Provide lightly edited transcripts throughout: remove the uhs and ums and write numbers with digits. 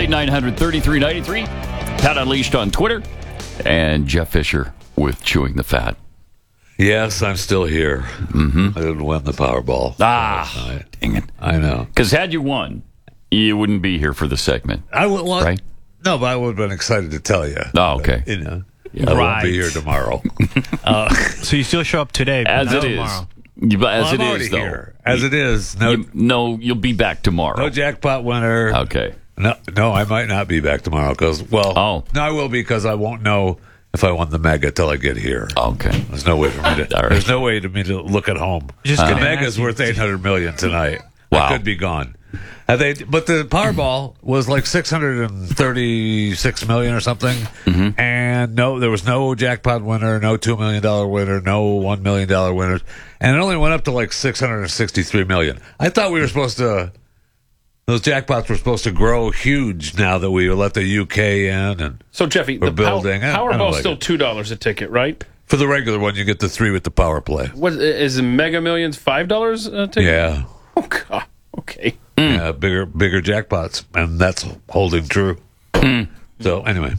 888-900-3393. Pat Unleashed on Twitter. And Jeff Fisher with Chewing the Fat. Yes, I'm still here. Mm-hmm. I didn't win the Powerball. Dang it. I know. Because had you won, you wouldn't be here for the segment. I would want, right? No, but I would have been excited to tell you. Oh, okay. But, I won't be here tomorrow. So you still show up today, but as it is. tomorrow. As it is, though. Here. As it is. You'll be back tomorrow. No jackpot winner. Okay. No, I might not be back tomorrow because, no, I will be because I won't know if I won the mega till I get here. Okay. There's no way for me to. Right. There's no way to me to look at home. The mega's worth $800 million tonight. Wow. I could be gone. But the Powerball was like $636 million or something, and there was no jackpot winner, no $2 million winner, no $1 million winners, and it only went up to like $663 million. I thought we were supposed to. Those jackpots were supposed to grow huge now that we let the UK in, and so Jeffy, the Powerball's still $2 a ticket, right? For the regular one, you get the 3 with the power play. What is the Mega Millions $5 a ticket? Yeah. Oh God. Okay. Yeah, bigger jackpots, and that's holding true. So anyway,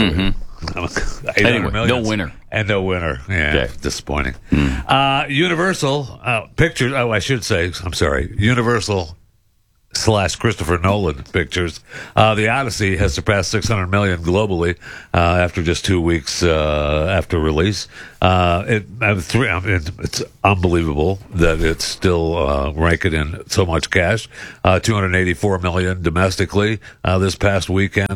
no winner. And no winner. Yeah, disappointing. Universal Pictures. Oh, I should say. I'm sorry. Universal / Christopher Nolan Pictures. The Odyssey has surpassed $600 million globally after just 2 weeks after release. It's unbelievable that it's still raking in so much cash. $284 million domestically this past weekend.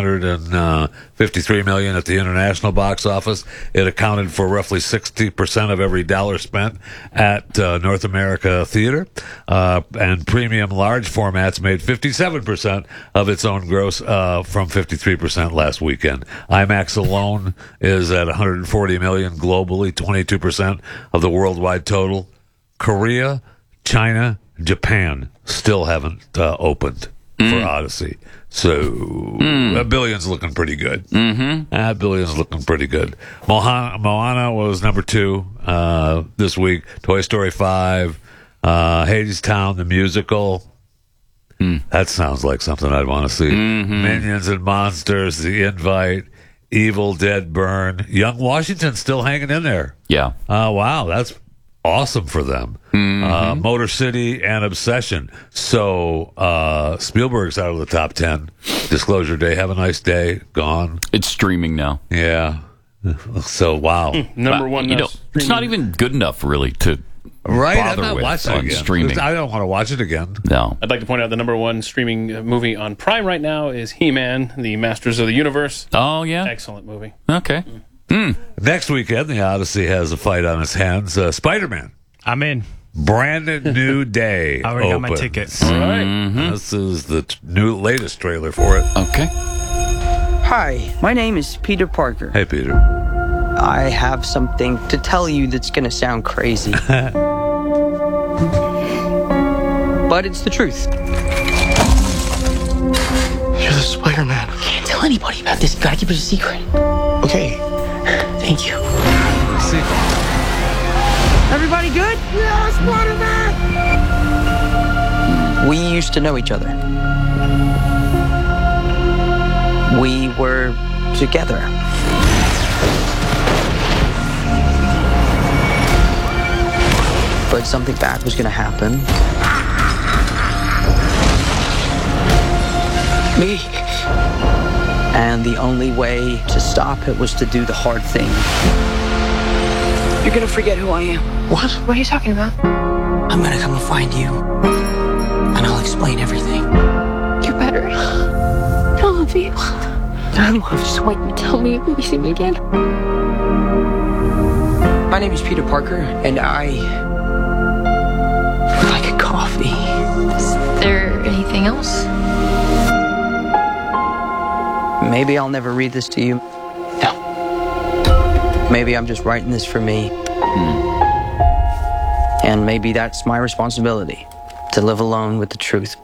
$353 million at the international box office. It accounted for roughly 60% of every dollar spent at North America theater, and premium large formats made 57% of its own gross from 53% last weekend. IMAX alone is at $140 million globally, 22% of the worldwide total. Korea, China, Japan still haven't opened for Odyssey. So that billion's looking pretty good. That billion's looking pretty good. Moana was number 2 this week. Toy Story 5, Hadestown, the musical. That sounds like something I'd want to see. Minions and Monsters, The Invite, Evil Dead Burn. Young Washington's still hanging in there. Yeah. Wow, that's awesome for them. Motor City and Obsession. So Spielberg's out of the top 10. Disclosure Day, Have a Nice Day, gone. It's streaming now. Yeah. So, wow. Number one. It's not even good enough, really, to I'm not watching it again. Streaming. I don't want to watch it again. No. I'd like to point out the number one streaming movie on Prime right now is He-Man, the Masters of the Universe. Oh, yeah? Excellent movie. Okay. Next weekend, the Odyssey has a fight on its hands. Spider-Man. I'm in. Brand new day. I already got my opens. tickets. All right. This is the latest trailer for it. Okay. Hi, my name is Peter Parker. Hey, Peter. I have something to tell you that's going to sound crazy. But it's the truth. You're the Spider-Man. Can't tell anybody about this. You gotta keep it a secret. Okay. Thank you. See. Everybody good? Yeah, Spider-Man! We used to know each other. We were together. But something bad was gonna happen. Me? And the only way to stop it was to do the hard thing. You're gonna forget who I am. What? What are you talking about? I'm gonna come and find you. And I'll explain everything. You better. I love you. I love you. Just wait and tell me if you see me again. My name is Peter Parker, and I like a coffee. Is there anything else? Maybe I'll never read this to you. No. Maybe I'm just writing this for me. And maybe that's my responsibility, to live alone with the truth.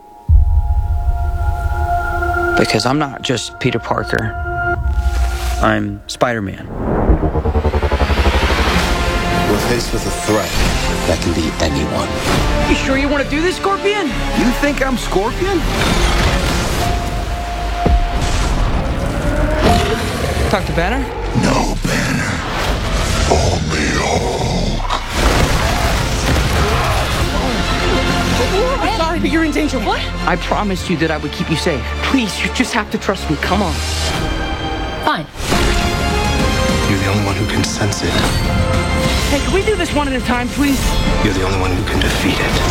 Because I'm not just Peter Parker. I'm Spider-Man. We're faced with a threat that can be anyone. You sure you want to do this, Scorpion? You think I'm Scorpion? Dr. Banner? No Banner. Only Hulk. I'm sorry, but you're in danger. What? I promised you that I would keep you safe. Please, you just have to trust me. Come on. Fine. You're the only one who can sense it. Hey, can we do this one at a time, please? You're the only one who can defeat it.